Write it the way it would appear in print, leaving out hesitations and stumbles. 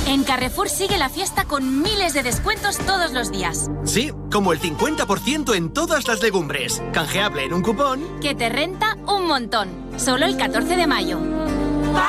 En Carrefour sigue la fiesta con miles de descuentos todos los días. Sí, como el 50% en todas las legumbres. Canjeable en un cupón que te renta un montón. Solo el 14 de mayo.